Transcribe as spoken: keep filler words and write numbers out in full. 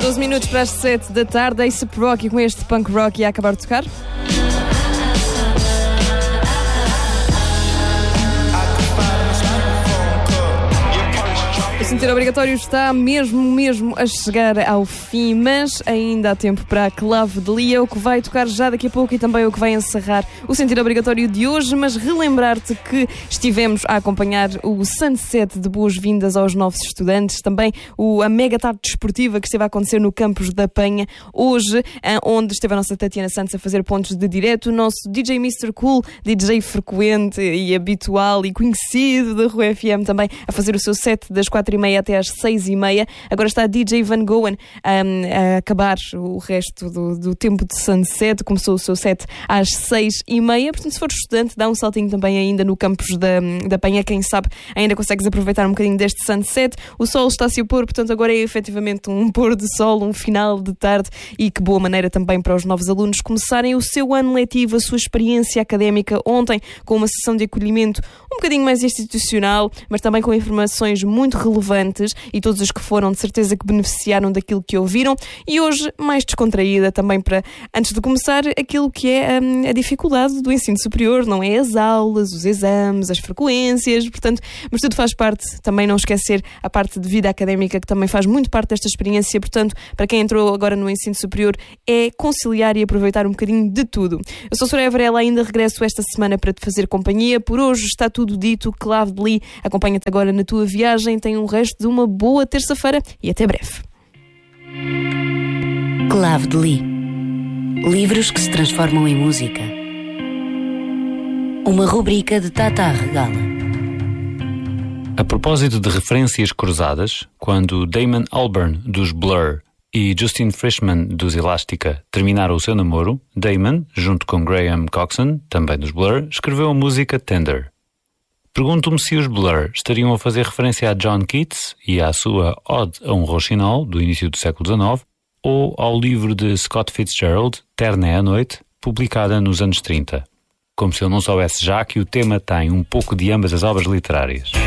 doze minutos para as sete da tarde, A$ap Rocky com este punk rock ia acabar de tocar. O sentido obrigatório está mesmo, mesmo a chegar ao fim, mas ainda há tempo para a Clave de Lia, o que vai tocar já daqui a pouco e também o que vai encerrar o sentido obrigatório de hoje, mas relembrar-te que estivemos a acompanhar o Sunset de boas-vindas aos novos estudantes, também o, a mega tarde desportiva que esteve a acontecer no campus da Penha, hoje, onde esteve a nossa Tatiana Santos a fazer pontos de direto, o nosso D J mister Cool, D J frequente e habitual e conhecido da Rua F M também, a fazer o seu set das quatro e meia até às seis e meia. Agora está D J Van Goen um, a acabar o resto do, do tempo de Sunset. Começou o seu set às seis e meia. Portanto, se for estudante, dá um saltinho também ainda no campus da, da Penha. Quem sabe ainda consegues aproveitar um bocadinho deste Sunset. O sol está-se a pôr, portanto agora é efetivamente um pôr de sol, um final de tarde, e que boa maneira também para os novos alunos começarem o seu ano letivo, a sua experiência académica ontem, com uma sessão de acolhimento um bocadinho mais institucional, mas também com informações muito relevantes, e todos os que foram de certeza que beneficiaram daquilo que ouviram, e hoje mais descontraída também para, antes de começar, aquilo que é hum, a dificuldade do ensino superior, não é? As aulas, os exames, as frequências, portanto, mas tudo faz parte, também não esquecer a parte de vida académica que também faz muito parte desta experiência, portanto, para quem entrou agora no ensino superior é conciliar e aproveitar um bocadinho de tudo. Eu sou a Soraya Varela, ainda regresso esta semana para te fazer companhia. Por hoje está tudo dito. Clave de Lia acompanha-te agora na tua viagem. Tem um resto de uma boa terça-feira e até breve. Clave de Lia. Livros que se transformam em música. Uma rubrica de Tata Regala. A propósito de referências cruzadas, quando Damon Albarn, dos Blur, e Justin Frischmann, dos Elástica, terminaram o seu namoro, Damon, junto com Graham Coxon, também dos Blur, escreveu a música Tender. Pergunto-me se os Blur estariam a fazer referência a John Keats e à sua Ode a um Rouxinol, do início do século dezenove, ou ao livro de Scott Fitzgerald, Terna é a Noite, publicada nos anos trinta. Como se eu não soubesse já que o tema tem um pouco de ambas as obras literárias.